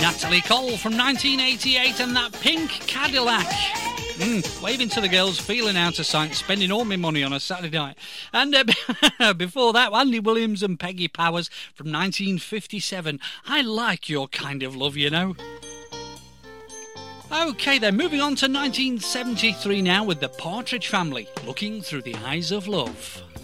Natalie Cole from 1988 and that pink Cadillac. Waving to the girls, feeling out of sight, spending all my money on a Saturday night. And before that, Andy Williams and Peggy Powers from 1957. I like your kind of love, you know. OK, then, moving on to 1973 now with the Partridge Family, Looking Through the Eyes of Love.